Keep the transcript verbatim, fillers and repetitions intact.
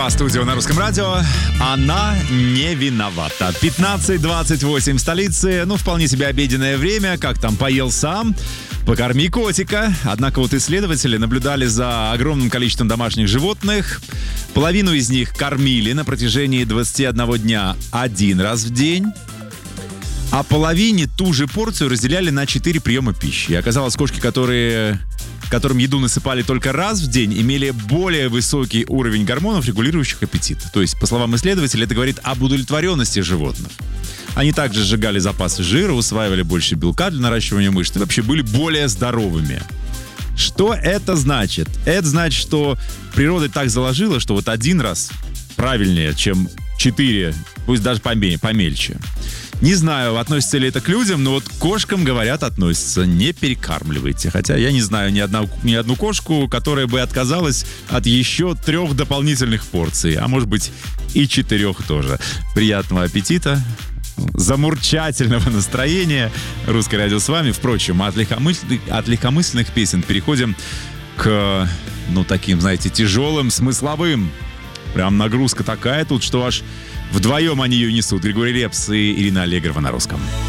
А студия на Русском радио, она не виновата. пятнадцать двадцать восемь в столице, ну, вполне себе обеденное время, как там, поел сам, покорми котика. Однако вот исследователи наблюдали за огромным количеством домашних животных. Половину из них кормили на протяжении двадцати одного дня один раз в день. А половине ту же порцию разделяли на четыре приема пищи. И оказалось, кошки, которые... которым еду насыпали только раз в день, имели более высокий уровень гормонов, регулирующих аппетит. То есть, по словам исследователей, это говорит об удовлетворенности животных. Они также сжигали запасы жира, усваивали больше белка для наращивания мышц и вообще были более здоровыми. Что это значит? Это значит, что природа так заложила, что вот один раз правильнее, чем четыре, пусть даже помельче. Не знаю, относится ли это к людям, но вот к кошкам, говорят, относится. Не перекармливайте. Хотя я не знаю ни одну, ни одну кошку, которая бы отказалась от еще трех дополнительных порций. А может быть и четырех тоже. Приятного аппетита, замурчательного настроения. Русское радио с вами. Впрочем, от легкомысленных, от легкомысленных песен переходим к, ну, таким, знаете, тяжелым, смысловым. Прям нагрузка такая тут, что аж вдвоем они ее несут. Григорий Лепс и Ирина Аллегрова на русском.